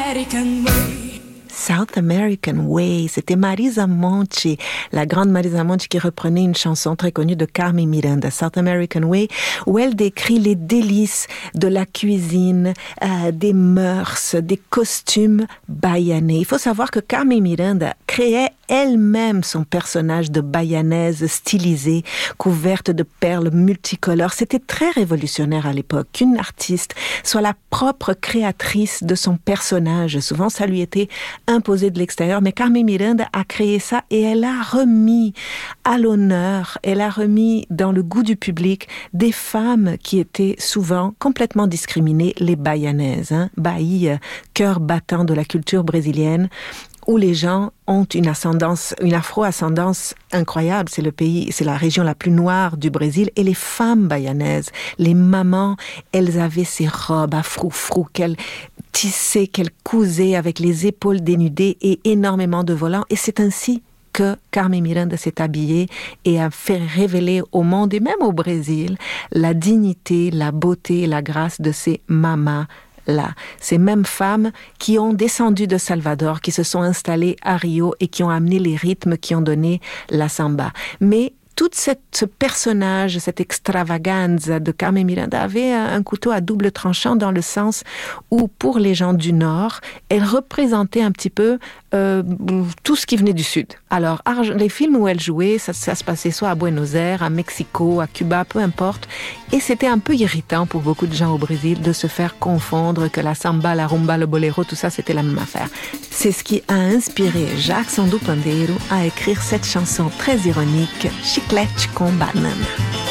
American Way. South American Way, c'était Marisa Monte, la grande Marisa Monte qui reprenait une chanson très connue de Carmen Miranda, South American Way, où elle décrit les délices de la cuisine, des mœurs, des costumes baïanais. Il faut savoir que Carmen Miranda créait elle-même son personnage de baïanaise stylisée, couverte de perles multicolores. C'était très révolutionnaire à l'époque qu'une artiste soit la propre créatrice de son personnage. Souvent, ça lui était imposé de l'extérieur, mais Carmen Miranda a créé ça et elle a remis à l'honneur, elle a remis dans le goût du public des femmes qui étaient souvent complètement discriminées, les baïanaises, Bahia, cœur battant de la culture brésilienne, où les gens ont une afro-ascendance incroyable. C'est le pays, c'est la région la plus noire du Brésil. Et les femmes baïanaises, les mamans, elles avaient ces robes à froufrou qu'elles tissaient, qu'elles cousaient avec les épaules dénudées et énormément de volants. Et c'est ainsi que Carmen Miranda s'est habillée et a fait révéler au monde et même au Brésil la dignité, la beauté et la grâce de ces mamas là. Ces mêmes femmes qui ont descendu de Salvador, qui se sont installées à Rio et qui ont amené les rythmes qui ont donné la samba. Mais tout ce personnage, cette extravaganza de Carmen Miranda avait un couteau à double tranchant dans le sens où, pour les gens du Nord, elle représentait un petit peu tout ce qui venait du Sud. Alors, les films où elle jouait, ça se passait soit à Buenos Aires, à Mexico, à Cuba, peu importe. Et c'était un peu irritant pour beaucoup de gens au Brésil de se faire confondre que la samba, la rumba, le boléro, tout ça, c'était la même affaire. C'est ce qui a inspiré Jacques Sandou Pandeiro à écrire cette chanson très ironique, Chiclete com Banana.